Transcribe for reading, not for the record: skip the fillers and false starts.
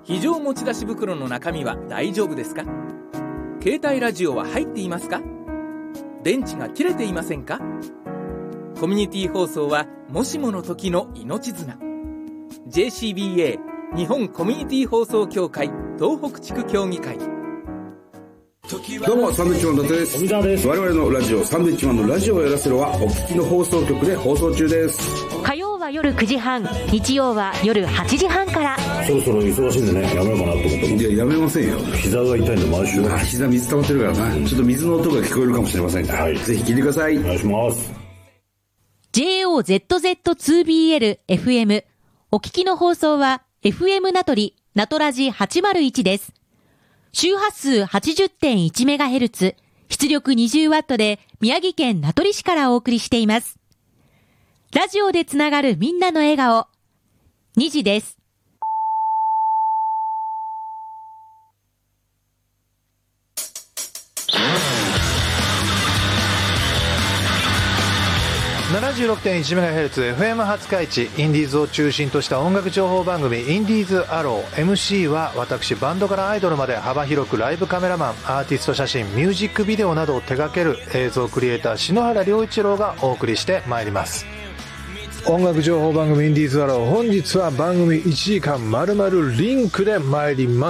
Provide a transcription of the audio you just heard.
非常持ち出し袋の中身は大丈夫ですか？携帯ラジオは入っていますか？電池が切れていませんか？コミュニティ放送はもしもの時の命綱。 JCBA 日本コミュニティ放送協会東北地区協議会。 どうもサンドウィッチマン伊達です。 富澤です。 我々のラジオサンドウィッチマンのラジオをやらせろはお聞きの放送局で放送中です。 火曜は夜9時半、日曜は夜8時半から。 そろそろ忙しいんでね、やめようかなと思って。 いや、やめませんよ。 膝が痛いんで毎週。 膝水溜まってるからな、ちょっと水の音が聞こえるかもしれませんが、はい、ぜひ聞いてください。 お願いします。 JOZZ2BL-FM お聞きの放送は FM 名取ナトラジ801です。周波数 80.1MHz、出力 20W で宮城県名取市からお送りしています。ラジオでつながるみんなの笑顔、2時です。 76.1MHz FM 廿日市、インディーズを中心とした音楽情報番組インディーズアロー。 MC は私、バンドからアイドルまで幅広くライブカメラマン、アーティスト写真、ミュージックビデオなどを手掛ける映像クリエイター篠原良一郎がお送りしてまいります。音楽情報番組インディーズアロー、本日は番組1時間丸々リンクで参ります。